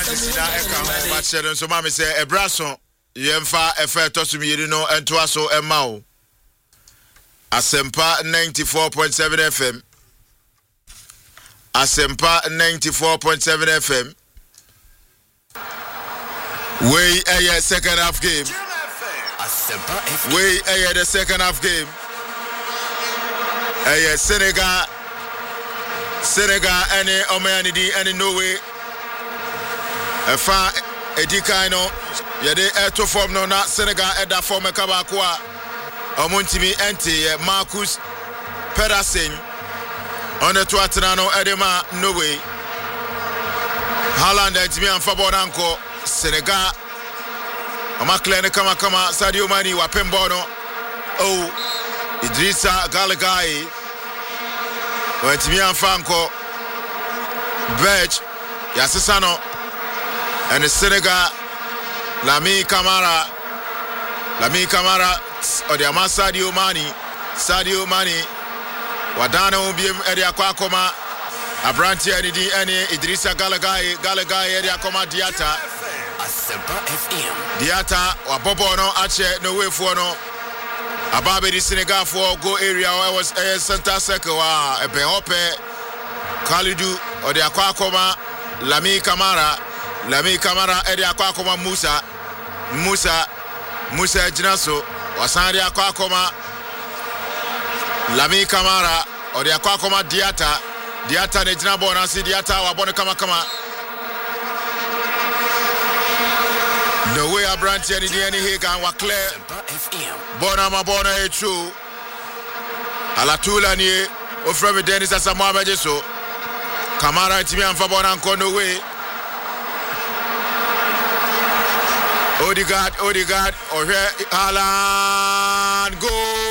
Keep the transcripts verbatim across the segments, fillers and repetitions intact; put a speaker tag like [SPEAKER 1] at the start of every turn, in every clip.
[SPEAKER 1] sisina eka ho ba chere nso ma me se ebraso yemfa efe tosumiri no ento aso ema o Asempa ninety-four point seven F M Asempa ninety-four point seven F M We a second half game We a the second half game A Senegal Senegal any Omayani di any Norway Efa Edika no yede eto form no na Senegal eda form e kabakwa Omuntimi ente Marcus Pedersen on the Tuatanano Edema Norway Haaland ntimi amfa boda nko Senegal Amakle kama kama Sadio Mane wa pembono oh Idrissa Gana Gueye ntimi amfa nko Berge Yasisano and the Senegal Lamine Camara Lamine Camara or the Ama Sadio Mane Sadio Mane Wadana ubiem eri akwakoma Abranti eri eni Idrissa Gana Gueye Gana Gueye eri akoma Diata
[SPEAKER 2] Asempa F M
[SPEAKER 1] Diata wabobo no ache no way for no Ababe di Senegal for go area where was a center circle wa ebe hope Kalidou or the akwakoma Lamine Camara Lamine Camara eri akwakoma Musa Musa Musa Jinaso wasandi akwakoma Lamine Camara or the akwakoma Diata Diata ne jina bona si Diata wabone kama kama No way Abranti any any Higan wa clear bona mabona e true Alatula ni ofremi Dennis Asamoah Mejeso Camara ntimi amfa bona nko no way Odegaard, Odegaard, or here Haaland, go!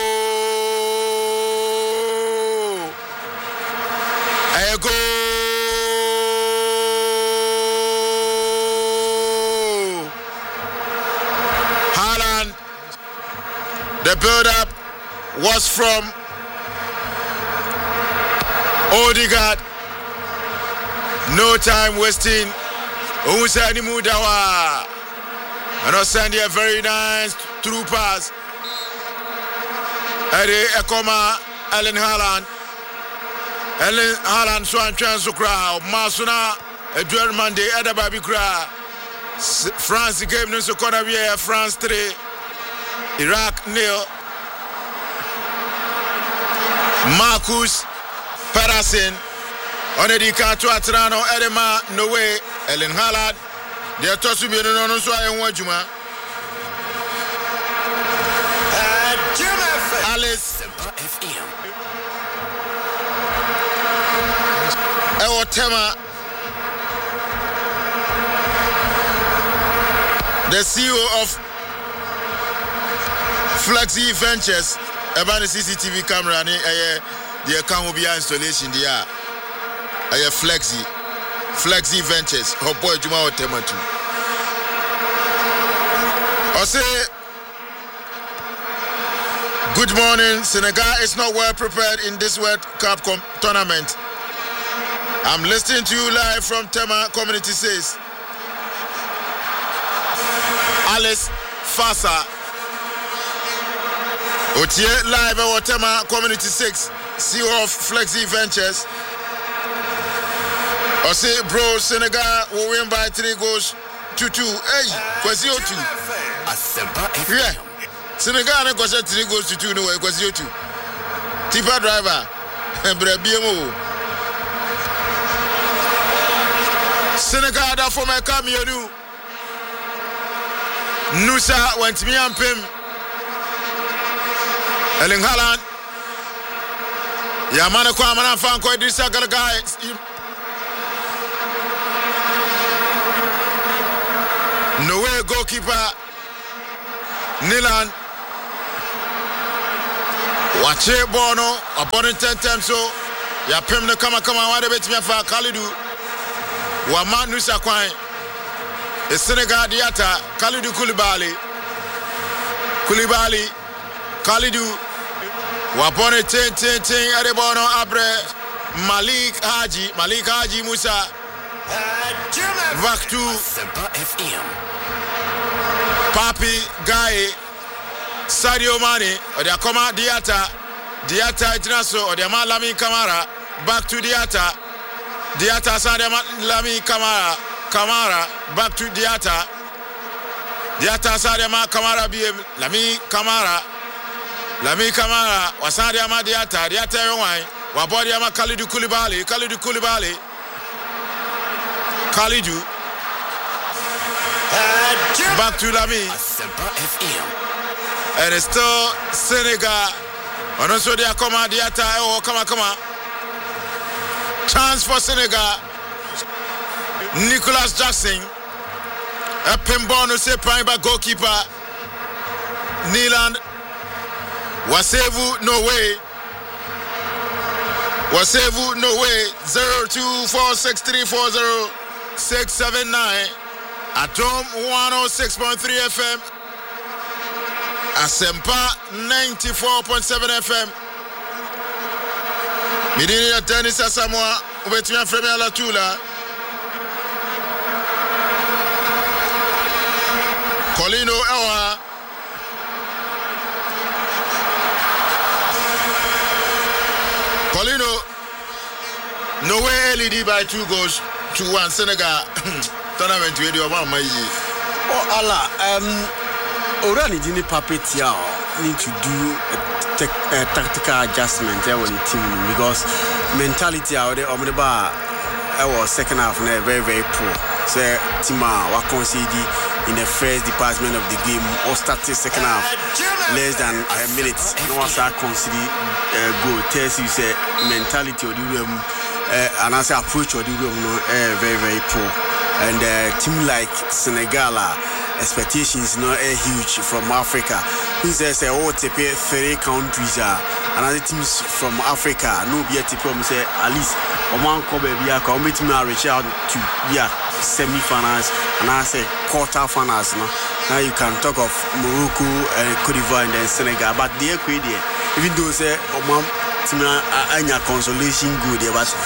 [SPEAKER 1] A go! Haaland, the build-up was from Odegaard. No time wasting. Usani Mudawa. And I'll send you a very nice through pass. Eddie Ekoma, Ellen Haaland. Ellen Haaland, Swan Transukra, Masuna, a German day, Edda Baby Kra. France game no corner here, France three, Iraq nil. Marcus Pedersen, on the Dika to Atrano, Edema, no way, Ellen Haaland. They are tossing me no no so I want Juma. Alice F M. Ewo Tema, the C E O of Flexi Ventures, about the C C T V camera, the account will be installation there. I have Flexi. Flexi Ventures, her boy Juma Otematu. I say, good morning. Senegal is not well prepared in this World Cup com- tournament. I'm listening to you live from Tema Community Says. Alice Fasa. Otie live at Tema Community six, C E O of Flexi Ventures. I say, bro, Senegal will win by three goals to two. Hey, Kwasi Otu. Yeah, Senegal ne kwasi three goals to two. No way, Kwasi Otu. Tipa driver, Brebiemo. Senegal da for my camionu. Nusa went me and Pim. Ellen Haaland. Yamana kwa mana fanko Idrissa Gana Gueye. No way goalkeeper Nilan Wache Bono opponent ten times so ya pem no kama kama wade betimi afa Kalidou wa Manu Sakwan e Senegal Diata Kalidou Koulibaly Koulibaly Kalidou wa opponent ten ten ten ade Bono abre Malik Haji Malik Haji Musa Back to
[SPEAKER 2] Asempa F M.
[SPEAKER 1] Papi Guy, Sadio Mane, or the Akoma Diata, Diata Itinaso, or the Malami Kamara. Back to Diata, Diata Sadio Lami Kamara, Kamara. Back to Diata, Diata Sadio Kamara B M Lami Kamara, Lami Kamara. Wasadio Ma Diata, Diata Yowai, Wabodia Ma Kalidou Koulibaly, Kalidou Koulibaly, Kalidou. Back to Lami.
[SPEAKER 2] Asempa F M.
[SPEAKER 1] And it's still Senegal. And also they are coming, they are oh, come on, come on. Chance for Senegal. Nicholas Jackson. A Pembono se prime by goalkeeper. Neeland. Wasevu, no way. Wasevu, no way. zero two four six three four zero six seven nine. Atom one oh six point three F M. Asempa ninety-four point seven F M. Midini ya tennis Asamoah. Ubetumia frame ala tula. Colino Ewa. Colino. No way L E D by two goals to one. Senegal. Tournament radio about my
[SPEAKER 3] Oh Allah, um, already didn't puppet need to do a, te- a tactical adjustment there on the team because mentality out there on the bar I was second half very very poor. So Tima was conceded in the first department of the game or started second half less than a minute. No one start conceding uh, goal. Tells you say mentality of the room uh, and as approach of the room uh, very very poor. And a uh, team like Senegal, uh, expectations not uh, huge from Africa. He says, oh, three countries, uh, and other teams from Africa, no be a tip of say at least Oman Kobe be a commitment to reach out to be a semi-finals and I say quarter-finals. No? Now you can talk of Morocco, uh, Cote d'Ivoire, and then Senegal, but they are quite there. Even though say Oman team uh, consolation good, yeah, but.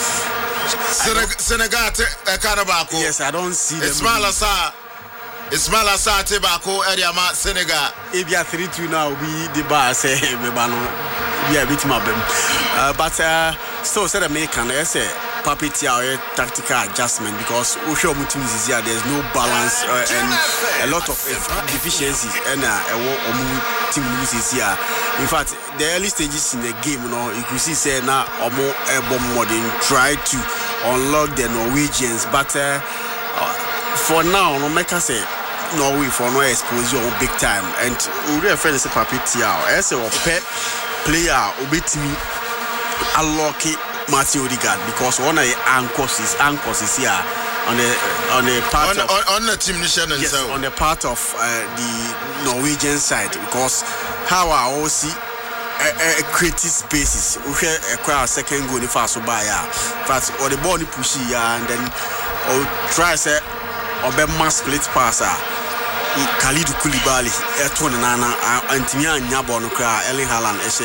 [SPEAKER 1] Senegal a Carabako.
[SPEAKER 3] Yes, I don't see them.
[SPEAKER 1] Ismail Assar. Ismail Assar Tebako area ma Senegal.
[SPEAKER 3] If you are three two now, we the bar say we are bit my uh, but uh, still said American I say puppet a tactical adjustment because we show teams is here. There's no balance uh, and a lot of deficiencies and uh, team is here. In fact, the early stages in the game, you know, you could see say now Omo Ebom Modern try to unlock the Norwegians, but uh, uh, for now, no make us say Norway for no exposure big time. And we are friends of Papi Tiao. As a pet player, Obetimi unlock Matthew Odegaard because one of the anchors is anchors is here on the on the part
[SPEAKER 1] on,
[SPEAKER 3] of
[SPEAKER 1] on, on the team nation and
[SPEAKER 3] yes,
[SPEAKER 1] so
[SPEAKER 3] on the part of uh, the Norwegian side because how I also see a, a creative spaces. We have a second goal if I so buy ya. But or the ball push ya and then or try say or be mass split passer. Kalidou Koulibaly, Erton Nana, and Timia Nyabo no cry, Erling Haaland, so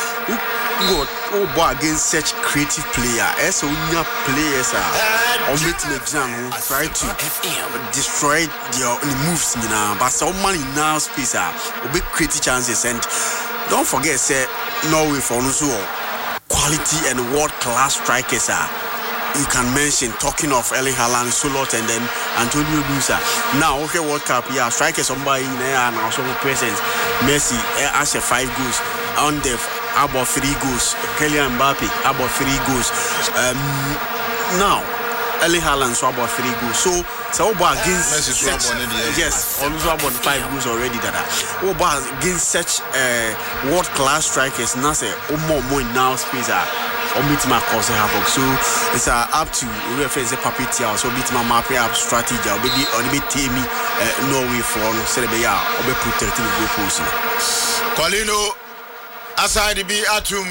[SPEAKER 3] go oh against such creative player. As so new players are on meeting exam try to destroy your moves now, but so many now space are big creative chances and don't forget say Norway for also quality and world class strikers are. You can mention talking of Erling Haaland, Solot, and then Antonio Nusa. Now, okay, World Cup, yeah, strikers somebody in there and also presence. Messi, as a five goals, on the about three goals. Kylian Mbappe, about three goals. Um, now, Erling Haaland, so about three goals. So, so about against
[SPEAKER 1] Messi,
[SPEAKER 3] such,
[SPEAKER 1] so about
[SPEAKER 3] yes, also about five goals already. That about against such uh, world class strikers, now say, oh more more now space. Or meet my cause havoc. So it's uh, up to reference a puppet so meet my map up strategy or maybe or maybe team Norway for no Serbia or be protecting the goal.
[SPEAKER 1] Colino aside be atum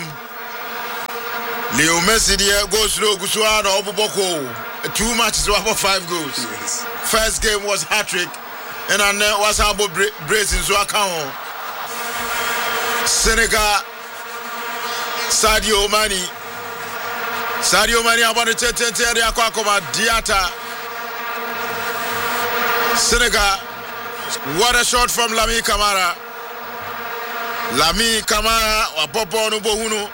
[SPEAKER 1] Leo Messi there goes slow Gusuano Oboko. Two matches over five goals.
[SPEAKER 3] Yes.
[SPEAKER 1] First game was hat-trick and then was about brace in Zwakao. Senegal Sadio Mane Sadio Mane abone tete tere akwa koma Diata Senegal. What a shot from Lami Kamara. Lami Kamara wapopo no bohunu.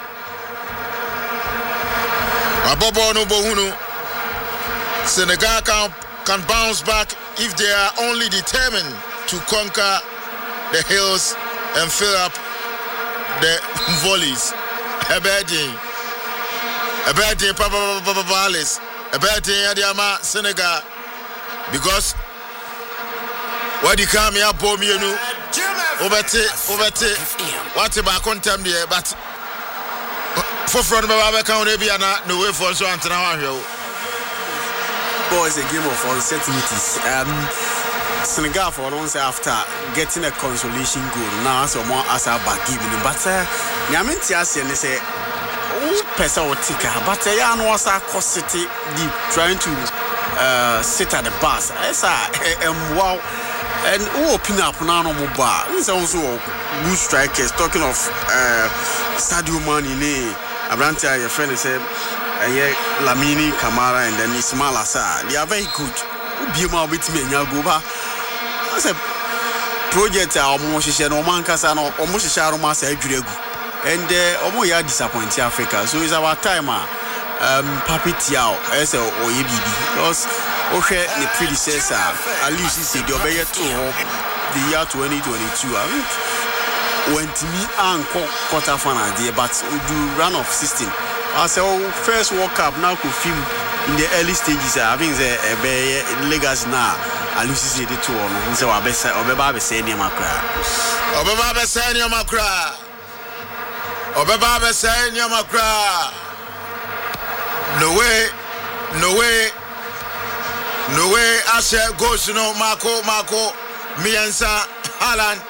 [SPEAKER 1] Wapopo no bohunu. Senegal can, can bounce back if they are only determined to conquer the hills and fill up the volleys. Ebedi. Ebedi Papa Papa Palace. Ebedi Adiama Senegal. Because what you come here, Bob, you know, Obete, Obete, what about contempt there, but for front of our account, maybe I'm not no way for so until now.
[SPEAKER 3] Boys, a game of uncertainties. Um, Senegal for once after getting a consolation goal now, so more as a back giving, but uh, Yamintias and they say, oh, Pesa or Tika, but I uh, was a cost city deep trying to uh, sit at the bus. Yes, I am wow. And open up now no more bar. This also good strikers. Talking of uh, Sadio Mane, Abrante, your friend said, uh, Lamine Kamara, and then Ismail Assar. They are very good. Bima with me and Yagoba. I said, project almost share no man Casano, almost share no mass and uh, almost are disappointing Africa. So it's our time. Um, Papi Tiao, S L or E B B. Because okay, the predecessor, at least he said, you're better to the year twenty twenty-two. I mean, when to me and quarter final there, but we do run of sixteen. I said, oh, first World Cup now could film in the early stages. I think the legacy now. At least he said the two on. So I bet say, Obeba be saying your macra.
[SPEAKER 1] Obeba be saying your macra. Obeba be saying your macra. No way, no way, no way. Asher goes to no Marco, Marco, Miansa, Alan.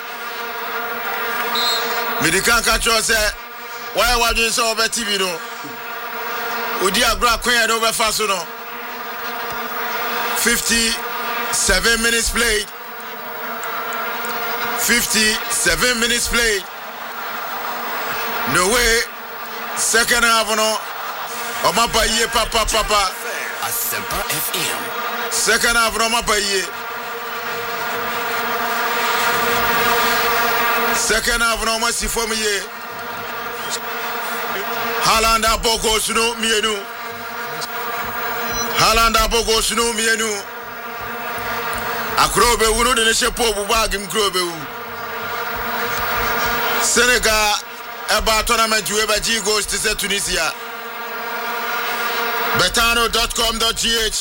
[SPEAKER 1] Medicanca chose, why was you so over T V? No, Udia Gra Queen over Fasono. fifty-seven minutes played. fifty-seven minutes played. No way, second half, no. Oma paye papa papa.
[SPEAKER 2] Asempa F M.
[SPEAKER 1] Second half Oma paye. Second half Oma si for me. Haaland aboko sunu mienu. Haaland aboko sunu mienu. Akrobe wunu de shepo buba gim krobe wu. Senegal eba tournament we ba G goes to Tunisia. betano dot com dot g h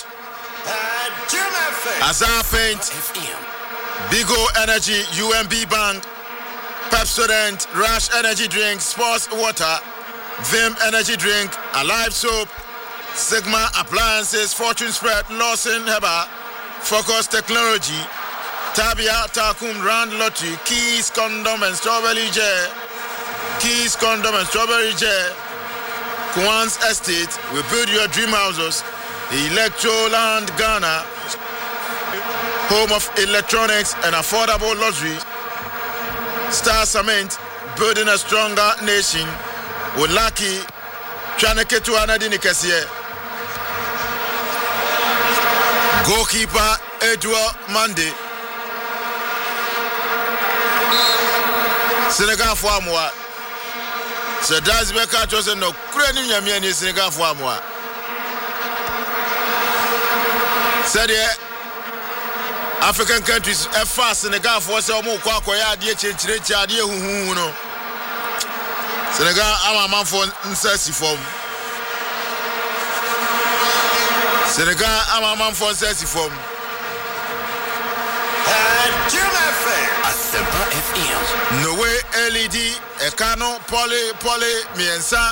[SPEAKER 1] Azar Paint, Bigo Energy, U M B Bank, Pepsodent, Rush Energy Drink, Sports Water, Vim Energy Drink, Alive Soap, Sigma Appliances, Fortune Spread, Lawson Heba, Focus Technology, Tabia Takum Round Lottery, Keys Condom and Strawberry J, Keys Condom and Strawberry J, Kwan's Estate, we build your dream houses. Electroland Ghana, home of electronics and affordable luxury. Star Cement, building a stronger nation. With Lucky, Chaneketu Anadini Kessie. Goalkeeper Edouard Mande. Senegal for moi. So that's because I was no credit Yamian Senegal for moi. Said African countries are fast Senegal for some more Kwakoya, dear Chicha, dear who know. Senegal, I'm a man for Nsesi form. Senegal, I'm a man for Nsesi form. No way, L E D, Ekano, Poly, Poly, Miensa.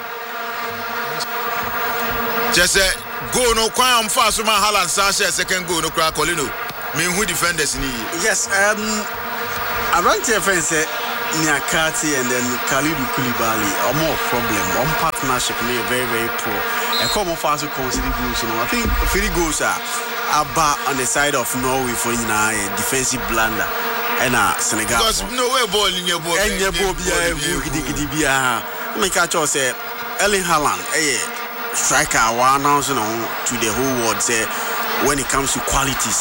[SPEAKER 1] Just say, go no crime fast from Haaland Sanchez, second go no crack Colino. Mean who defenders need.
[SPEAKER 3] Yes, um, I ran to a friend say, Nyakati and then Khalidou Koulibaly are more problem. One partnership may very, very poor. A common fast to consider goals. I think three goals are about on the side of Norway for you know, a defensive blunder. And uh, Senegal.
[SPEAKER 1] Because no way ball in your ball.
[SPEAKER 3] And your ball, yeah, make a choice. Erling Haaland, a striker, one announcing to the whole world. Say when it comes to qualities,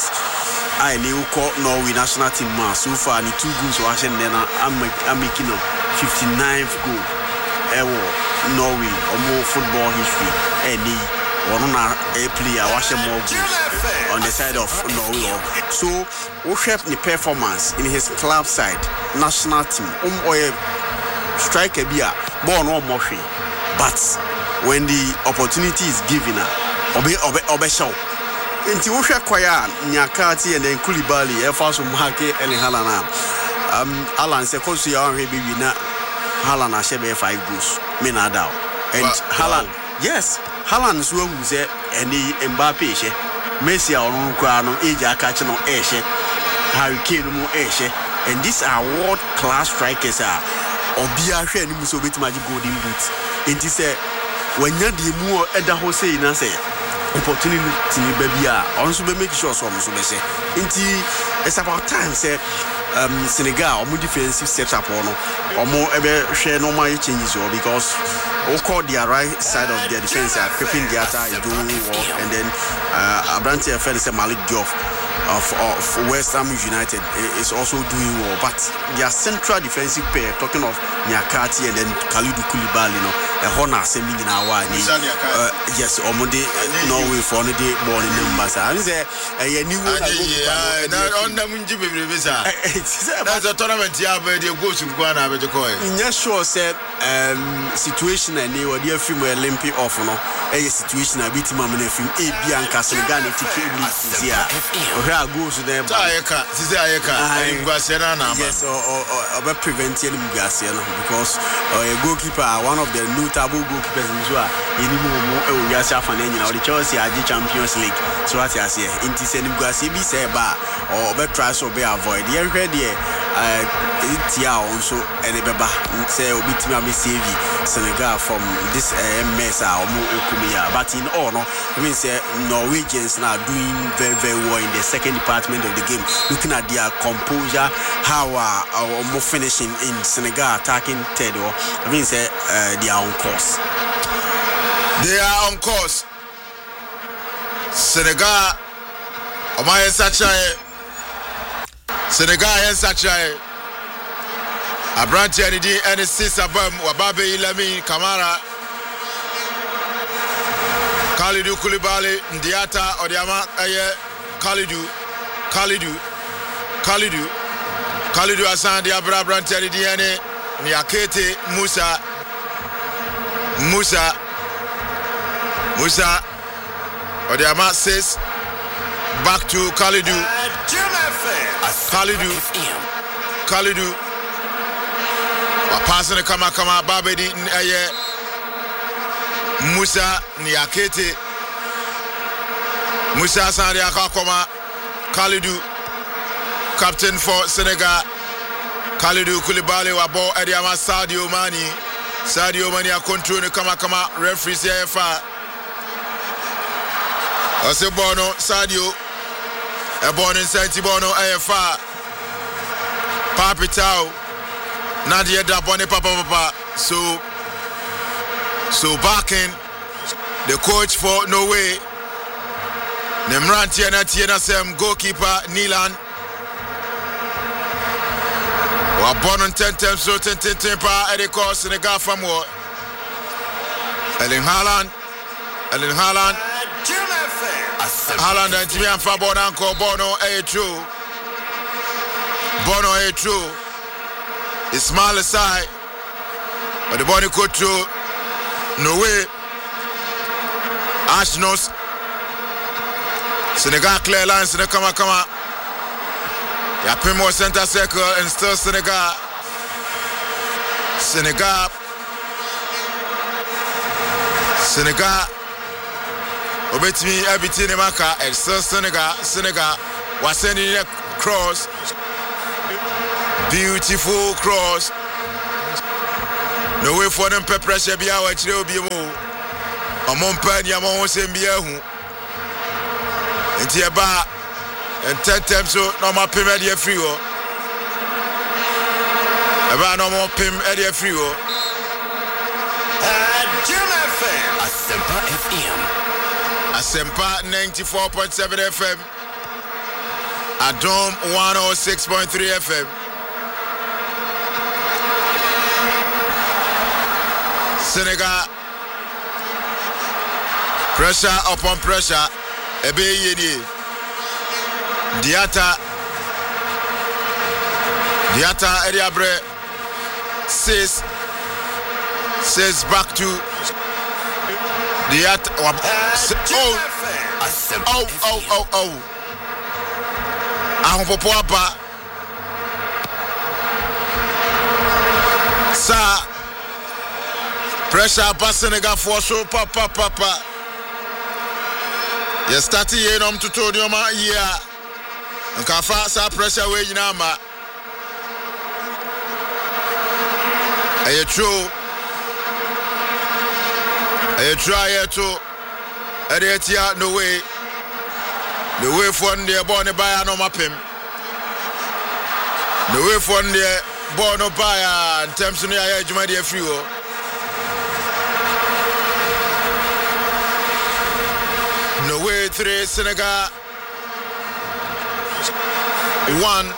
[SPEAKER 3] I ne uko Norway national team ma so far ni two goals wa hye ne na am making no fifty-ninth goal ewo Norway omo football history any one na a player wa hye more goals on the side of Norway. So we have the performance in his club side national team um oye striker bia ball no more hwe, but when the opportunity is given obe obe obe show nti wo hwe kwaya nyakati and then Koulibaly e fa so marke Erling Haaland um Haaland se koso ya hwe be wi na Haaland a hye be five goals me na daw and wow. Haaland yes Haaland so hu se eni Mbappe hye Messi a onu kwa no age aka che no e hye Harry Kane mu e hye, and these are world class strikers are obia hwe ani mu so betima gi golden boot nti se wanya di mu e da ho sei na se opportunity ni baby a also be make sure so so be say nti it's about time say um Senegal omo defensive setup ono omo ebe hwe normal changes o because we call the right side of their defense are keeping the attack is doing well, and then uh Abranti F N say Malik Diouf of, of West Ham United is also doing well, but their central defensive pair talking of Nyakati and then Kalidou Koulibaly, you know, a honor sending in our uh, yes, Omode Norway for the day morning numbers. I say a new
[SPEAKER 1] on the Munjibi visa. That's a tournament. Yeah, but you go to Guana with the coin.
[SPEAKER 3] Yes, sure, said um situation and they were dear film Olympic off no a situation I beat him on a film A Bianca Senegal ticket league here. Goes to them.
[SPEAKER 1] Ayeka, Sister Ayeka, and Guasiana.
[SPEAKER 3] Yes, or or preventing Guasiana because a goalkeeper, one of the new taboo goalkeepers in Zua, in Yasa Fanani, or the Chelsea I G Champions League. So what I say, in Tissan Guasibi say bar or better try so be avoid. The already Tia also and a baba say Obitima Missivi Senegal from this mess or Kumia, but in all, no, I mean, say Norwegians now doing very, very well in the second department of the game, looking at their composure, how uh, more finishing in Senegal attacking third, or I mean say uh, they are on course.
[SPEAKER 1] They are on course. Senegal, Omaya Sachae, Senegal and Sachae, Abranti Anidi and his sister Bum, Wababe Ilami Kamara, Kalidou Koulibaly, Ndiata, Odiama Aye. Kalidou, Kalidou, Kalidou, Kalidou Hassan Diabra Branteri Diane, Niakete, Musa, Musa, Musa, Odiama says, back to Kalidou, Kalidou, Kalidou, passing the Kama Kama Babedi Aye, Musa, Niakete, Musa Sandi Akakoma, Kalidou, captain for Senegal, Kalidou Koulibaly, Wabo Ediama Sadio Mani, Sadio Mani a control the Kama Kama referee C F A. Ose Bono, Sadio, a born in Saint Bono A F A. Papitao, Nadia Dabone Papa Papa. So, so backing the coach for Norway. Nemran Tiena Tiena Sem goalkeeper Nilan. Wa born ten times so ten ten ten pa Eriko Senegal from war. Erling Haaland. Erling Haaland. Haaland and Timian Fabon Anko Bono A true. Bono A true. Ismail Asai. But the body could through. No way. Ashnos. Senegal clear lines in the Kama Kama. Yapimo center circle and still Senegal. Senegal. Senegal. Obetimi Abiti Nemaka and still Senegal. Senegal was sending a cross. Beautiful cross. No way for them pepper pressure be our chill be more. Among Panya Mons and Biahu. And here bar and ten times so no more pim at your free war. About no more pim at your free war.
[SPEAKER 2] Asempa F M.
[SPEAKER 1] Asempa ninety-four point seven F M. Adom one oh six point three F M. Senegal. Pressure upon pressure. Ebe yedi. Diata. Diata Ediabre. Says. Says back to Diata. Oh. Oh, oh, oh, oh. Ahompopo apa. Sa. Pressure pa Senegal for so pa pa pa pa. You start here nom to to ma yeah. Nka fa sa pressure we nyina ma. Aye true. Aye try to. Adetia no way. The way for the born by no mapim. The way for the born by in terms of the Juma de Frio. No way three Senegal one.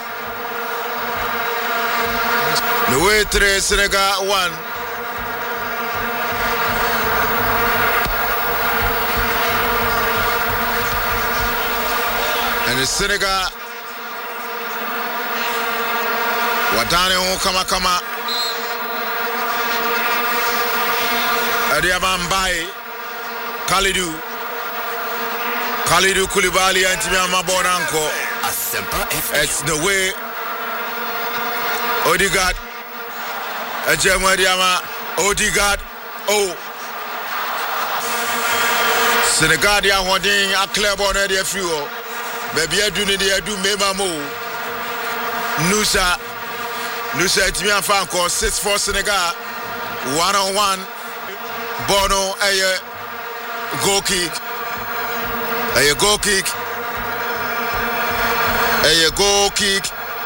[SPEAKER 1] No way three Senegal one. And the Senegal Wadane ho kama kama Adiama Mbaye Kalidou Kalidou Koulibaly Antimiama Bonanko. It's the way Odegaard Ejema Diama Odegaard. Oh Senegal dia holding a club on the fuel. Baby, I do need to do Mema Mo. Nusa Nusa Timia Fanko, six four Senegal, one on one. Bono, a goal kick, a goal kick, a goal kick.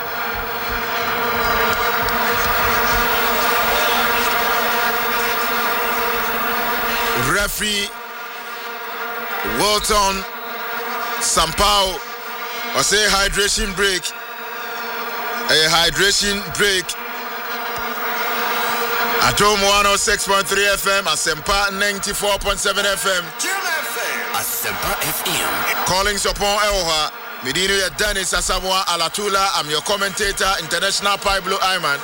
[SPEAKER 1] Referee Walton Sampao. I say hydration break. A hydration break. Atom one oh six point three F M, Asempa ninety-four point seven F M.
[SPEAKER 2] Asempa F M.
[SPEAKER 1] Callings upon Elha. Medino ya Dennis Asamoah Alatula. I'm your commentator, International Pablo Ayman.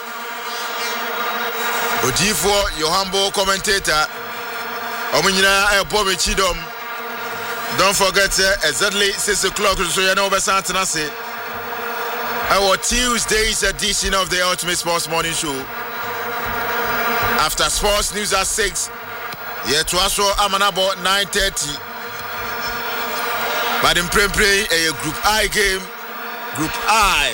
[SPEAKER 1] Ojifo, your humble commentator. Omunyina Elbomi Chidom. Don't forget, uh, exactly six o'clock, so you know, our Tuesday's edition of the Ultimate Sports Morning Show. After sports news at six, yeah, to us, I'm about nine thirty. But in play a Group I game, Group I.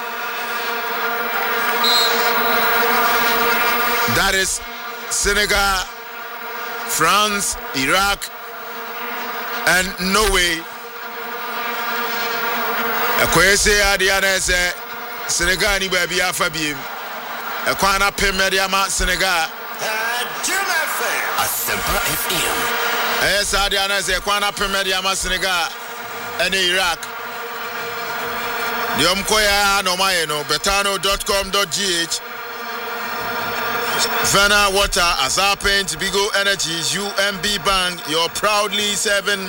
[SPEAKER 1] That is Senegal, France, Iraq, and Norway. Ekwese adiana se Senegal ni baby afa biem. Ekwana pemediama Senegal.
[SPEAKER 2] Asempa F M.
[SPEAKER 1] Yes, adiana se ekwana pemediama Senegal and Iraq. Diom koya no mayeno betano dot com dot g h. Vena Water, Azar Paint, Bigo Energies, U M B Bank, you're proudly serving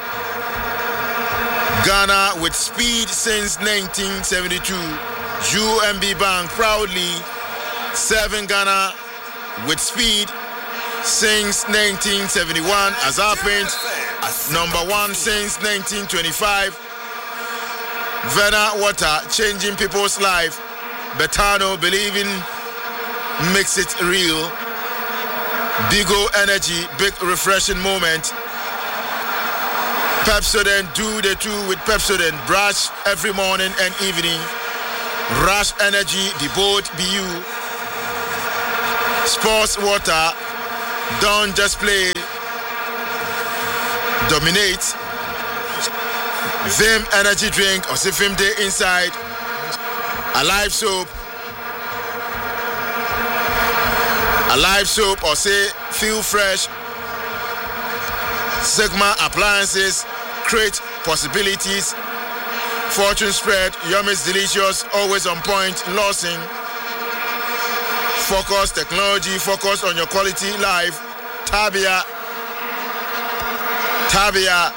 [SPEAKER 1] Ghana with speed since nineteen seventy-two. U M B Bank proudly serving Ghana with speed since nineteen seventy-one. Azar Paint, number one since nineteen twenty-five. Vena Water, changing people's life. Betano, believing makes it real. Bigo Energy, big refreshing moment. Pepsodent, do the two with Pepsodent. Brush every morning and evening. Rush Energy, the boat be you. Sports Water, don't just play, dominate. Vim Energy drink, or see Vim Day inside. Alive soap. Alive soap, or say feel fresh. Sigma appliances create possibilities Fortune Spread, Yummy's Delicious, always on point. Lawson, Focus Technology, focus on your quality life. Tabia, Tabia,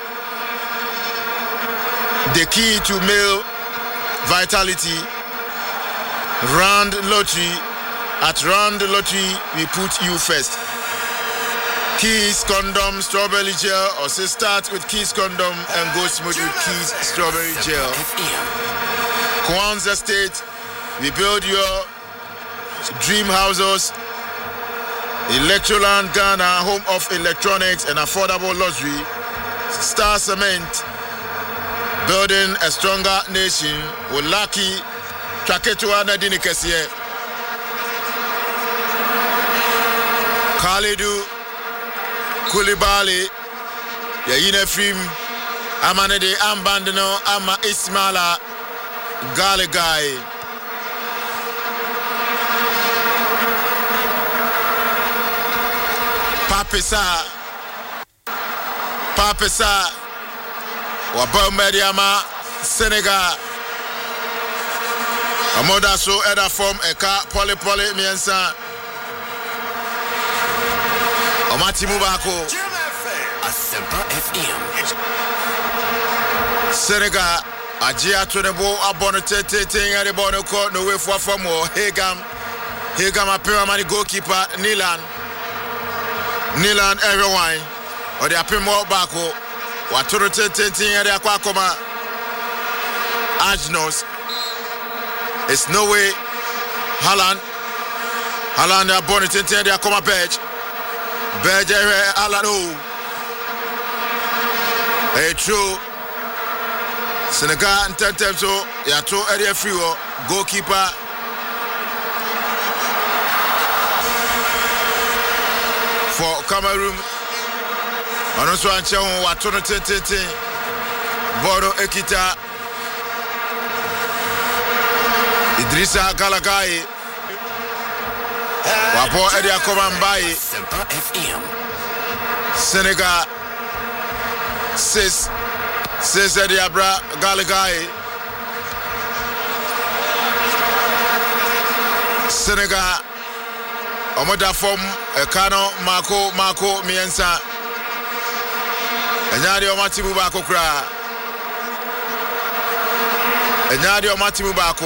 [SPEAKER 1] the key to male vitality. Round Lottery, at Round Lottery, we put you first. Keys Condom Strawberry Gel, or say start with Keys Condom and go smooth with Keys Strawberry Gel. Kwanzaa State, we build your dream houses. Electroland Ghana, home of electronics and affordable luxury. Star Cement, building a stronger nation with Lucky Traketua Nadine Kessier. Khalidu Koulibaly, Yayine Frim, Amanede Ambandino, Ama Ismaila Galegai. Papisa, Papisa, Wabomediama, Senegal. Amoda so eda form eka pole pole miensa. Omati Mubako.
[SPEAKER 2] Asempa F M.
[SPEAKER 1] Senegal, Ajia to the ball, Abonate, Ting, and the Bono court, no way for from more. Hegam, Hegam, a pyramid goalkeeper, Nilan. Nilan, everyone, or the Apimo Bako, Waturate, Ting, and the Aquacoma. Ajnos. It's no way. Haaland, Haaland, the Bonnet, and the Aquama page. Berger, Alano. Hey, true. Senegal and ten times so, Yato area free goalkeeper. For Cameroon. And also, I'm saying, Watono Tete, Bodo Ekita, Idrissa Galagai, Wapo Edia Komambai, Senegal. Sis, Sis Ediabra Galagai, Senegal, Omoda Fom, Ekano, Marco, Marco, Miensa, Enyadi Omati Mubako Kra, Enyadi Omati Mubako.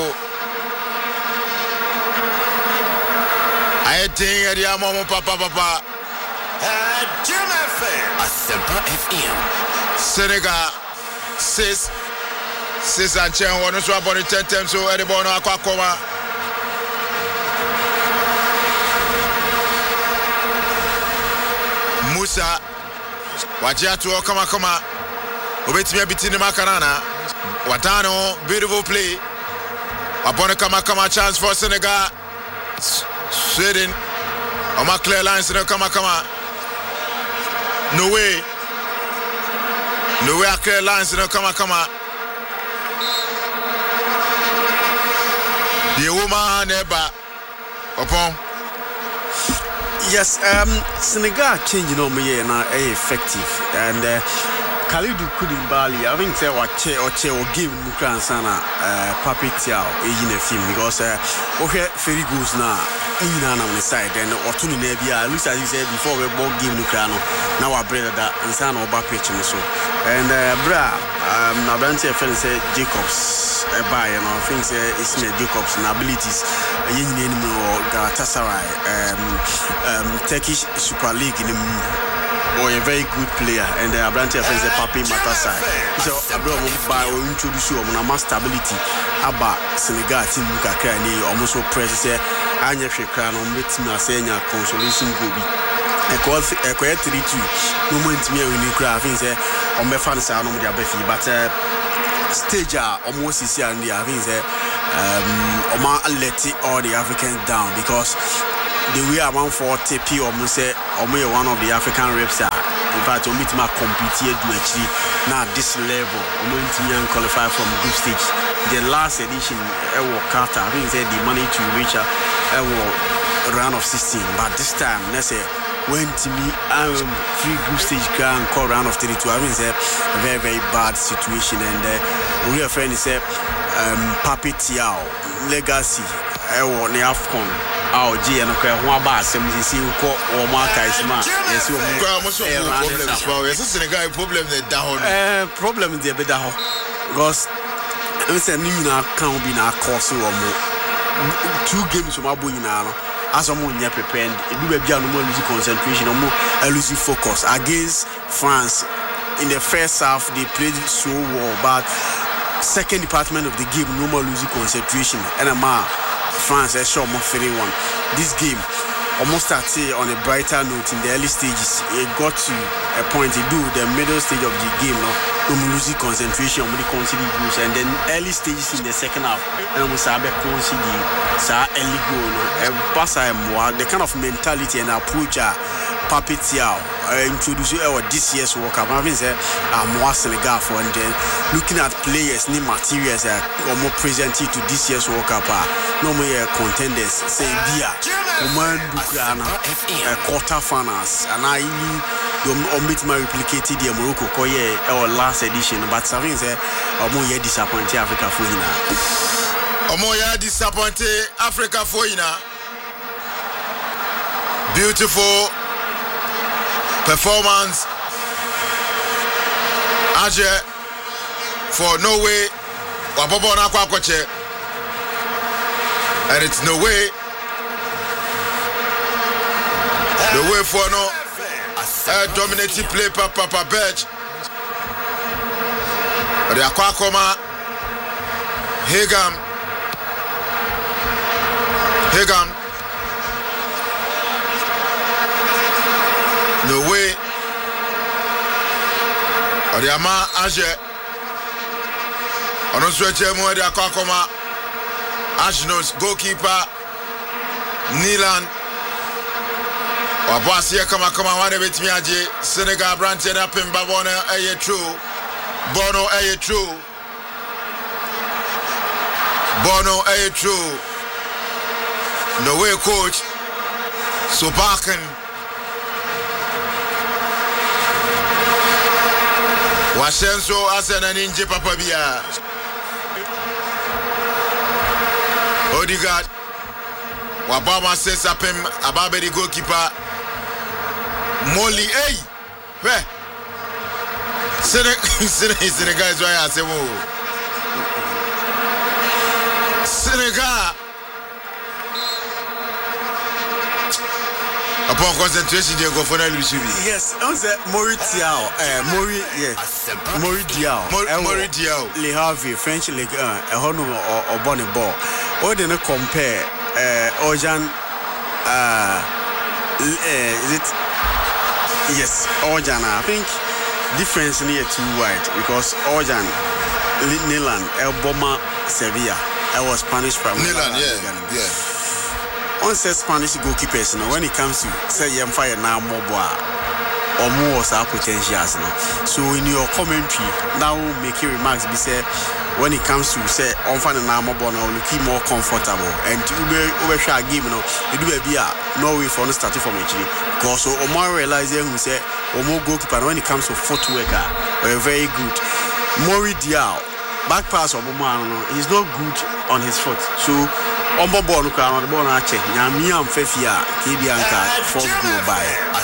[SPEAKER 1] I think Edia Momo Papa Papa.
[SPEAKER 2] Asempa F M.
[SPEAKER 1] Senegal, Sis, Sis and Chen, one of the ten times so Edibono Aquacoma. Musa, Wajiatu Okamakoma, Obetime Bitini Makarana, Watano, beautiful play. Abona Kamakama chance for Senegal, Sweden, Oma clear lines in the Kamakama. No way. No way I clear lines in the Kama Kama. The woman never upon.
[SPEAKER 3] Yes, um, Senegal changing on me and are effective. And uh, Kalidou Koulibaly, I think say what che or che or give Mukran Sana uh Papi Tiao in a film because uh okay very good now in on the side and or to Nebia, at least as you said before we both give Mukrano. Now I brother that and Sana or Bapich and so. And uh bra um Nabanti friend say Jacobs a buy and I think say it's me Jacobs and abilities a yin or Galatasaray um um Turkish Super League in the or a very good player, and the Abrantia friends the Papi Matasai. So, Abra by introduce you on a stability. Abba Senegal team Mukakani almost press say Anya Shekran on Metima Senya consolation gobi. A call a quiet three two. No moment me when you cry, I think say on my fans are no Befi, but stage are almost is here and the I think say um Oma let it all the Africans down because the way I want for T P almost say almost one of the African reps are in fact we meet my compete do actually now this level almost me and qualify from group stage. The last edition I work out I think say the money to reach a round of sixteen, but this time let's say went to me um free group stage grand call round of thirty-two. I mean it's a very very bad situation, and uh, we are friend is a um Papi Tiao legacy I want the AFCON our G and okay one bar some see you call or Mark Isma. Yes, you
[SPEAKER 1] problem is Senegal problem down
[SPEAKER 3] uh problem there better because I'm saying Nina can't be na course or more two games from Abuina as I'm on prepared it will be a no more losing concentration or more losing focus against France. In the first half they played so well, but second department of the game no more losing concentration and I'm France is sure more three one. This game almost started on a brighter note in the early stages. It got to a point to do the middle stage of the game no no losing concentration on the conceding goals, and then early stages in the second half and almost have conceding sa early goal no pass the kind of mentality and approach uh, Papi Tiao uh, introduce our this year's World Cup. I mean say I'm uh, Senegal for, and then looking at players new materials uh, or more presented to this year's World Cup uh, no more uh, contenders say Bia Oman Bukrana uh, quarter finals, and I omit my replicated the Morocco koye our last edition, but something say omo ye disappointed Africa for you now.
[SPEAKER 1] Omo ye disappointed Africa for you now. Beautiful performance Aje for Norway wabobo na kwa kwache, and it's no way the way for no uh, dominating play Papa Papa Birch. The Akwakoma Hegam Hegam no way or the Ama Aje on a stretch more the Akwakoma Ashnos goalkeeper Nilan Wabasia kama kama wane betimi aje Senegal branch na pemba bona eye true Bono eye true Bono eye true no way coach so backen Washenso asena ninje papa bia Odegaard Wabama says apem ababe the goalkeeper Molly, hey, where? Senegal is why I say, oh, Senegal. Upon concentration, they go for the Louis.
[SPEAKER 3] Yes, on the Mori Diao, eh, Mori, yes, Mori Diao,
[SPEAKER 1] Mori Diao,
[SPEAKER 3] Le Havre, French League, a honor or bonnet ball. Or then compare, eh, Ojan, uh, is it? Yes, Ojan, I think difference near too wide because Ojan, Nilan, El Boma, Sevilla, I was Spanish from
[SPEAKER 1] Nilan, yeah, yeah.
[SPEAKER 3] On says Spanish goalkeepers, you know, when it comes to say you fire now more or more potentials, you know. So in your commentary, now making remarks, be said when it comes to say on fan and now more or looking more comfortable and to be overshot game, you know, it do be a no way for no starting from actually. Because so Omar realizing who say Omo goalkeeper when it comes to footwork are very good. Mori Diao back pass of Omar, he's not good on his foot. So Ombo ball look on the ball check. Nyamia Fefia Kibianka for go by.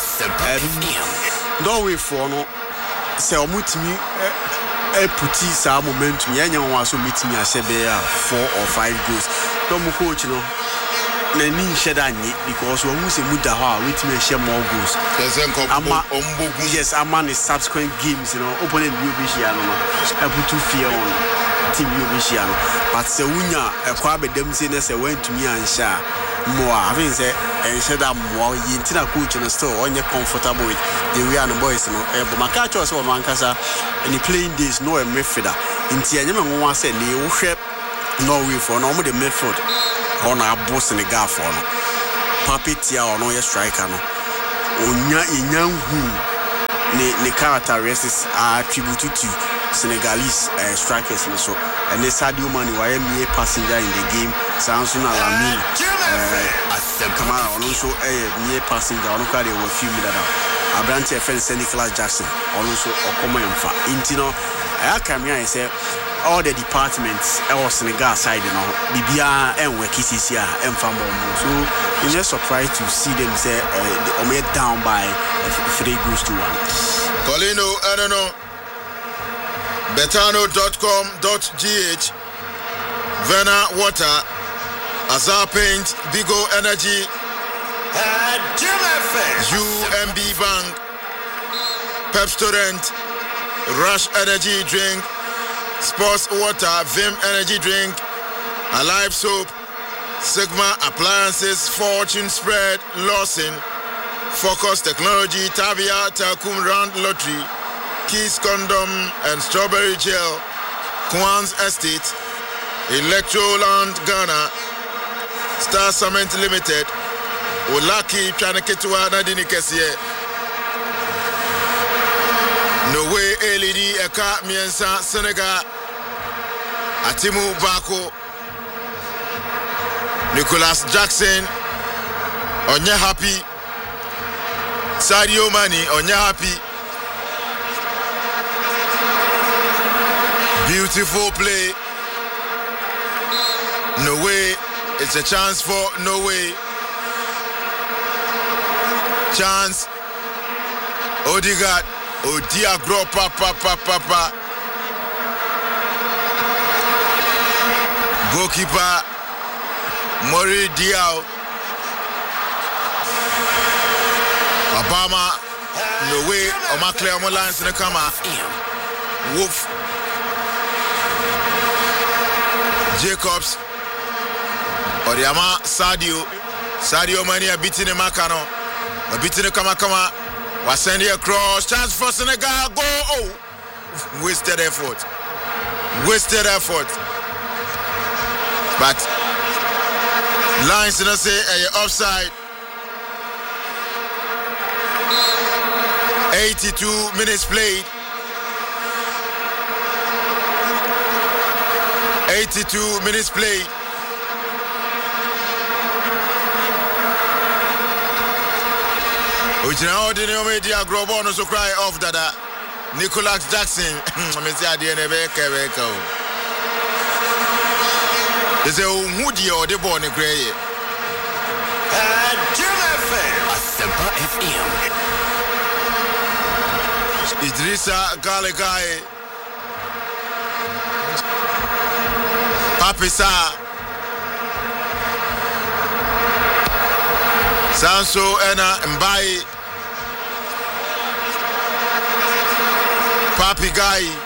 [SPEAKER 3] Don't wait for no say omutimi e puti sa momentum yanya wan so meeting a shebe four or five goals. Don't coach no na ni sheda nyi because we say muda ho a wait me share more goals. Ama yes, ama in subsequent games, you know, opponent will be here no. I put two fear on team will be here no. But se wunya e kwa be dem say na se went to me and sha more. I mean say and sheda more yintina coach no still on you comfortable with the way and boys no. E but maka cho so man kasa any playing days no a midfielder. Inti anyama nwa say ni wo hwe Norway for no mo the midfield. On a boss in the gap for no Papi Tiao no yes striker no onya enyanhu ne ne characteristics are attributed to Senegalese uh, strikers and so and the Sadio Mane why me passenger in the game sounds na Lamine Kamara also a near passenger on the way few minutes out. Abrante friend Nicholas Jackson also or common fa intino I come here and say all the departments or Senegal side, you know, Bibia and Wekisia and Fambo. So you're just surprised to see them say uh, made down by uh, three goals to one.
[SPEAKER 1] Colino, I don't know. Betano dot com dot g h Vena Water, Azar Paint, Bigo Energy, U M B Bank, Pepsodent, Rush Energy Drink, Sports Water, Vim Energy Drink, Alive Soap, Sigma Appliances, Fortune Spread, Lawson, Focus Technology, Tavia, Takum Round Lottery, Keys Condom and Strawberry Gel, Kwan's Estate, Electroland Ghana, Star Cement Limited, Olaki Chanaketwa Nadini Kessie, No Way L E D Eka Miensa Senegal, Atimu Bako, Nicholas Jackson, Onya Happy, Sadio Mane, Onya Happy. Beautiful play. No way. It's a chance for No Way. Chance. Odegaard. Odiagro papa papa papa. Goalkeeper Mori Diaw. Obama. No way. Omakle Omolans in the camera. Wolf. Jacobs, Oriama, Sadio, Sadio Mane beating the Makano, beating the Kamakama, was sending across, chance for Senegal, go, oh, wasted effort, wasted effort, but lines didn't say a offside. eighty-two minutes played. eighty-two minutes played. Which now the new media Grobo no so cry off dada. Nicholas Jackson. Me say ade na be ka be ka o. They say who di o de ball ne kra ye.
[SPEAKER 2] Asempa F M.
[SPEAKER 1] Idrissa Gale Gueye. Papisa Sanso Ena Mbai Papi Guy